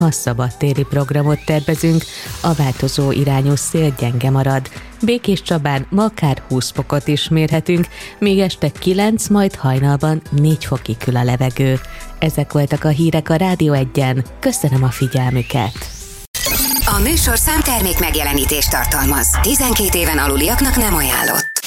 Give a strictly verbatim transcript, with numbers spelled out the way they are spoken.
Ha szabadtéri programot tervezünk, a változó irányú szél gyenge marad. Békéscsabán ma akár húsz fokot is mérhetünk, még este kilenc, majd hajnalban négy fokig kül a levegő. Ezek voltak a hírek a Rádió Egyen. Köszönöm a figyelmüket! A műsorszám termék megjelenítést tartalmaz. tizenkét éven aluliaknak nem ajánlott.